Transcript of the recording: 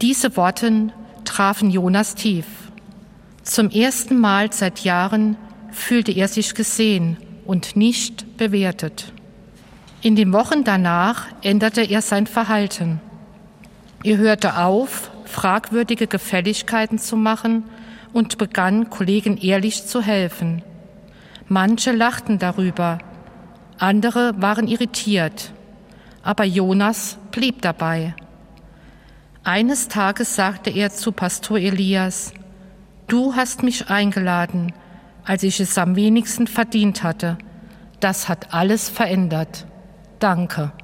Diese Worte trafen Jonas tief. Zum ersten Mal seit Jahren fühlte er sich gesehen und nicht bewertet. In den Wochen danach änderte er sein Verhalten. Er hörte auf, fragwürdige Gefälligkeiten zu machen und begann, Kollegen ehrlich zu helfen. Manche lachten darüber, andere waren irritiert, aber Jonas blieb dabei. Eines Tages sagte er zu Pastor Elias: „Du hast mich eingeladen, als ich es am wenigsten verdient hatte. Das hat alles verändert. Danke."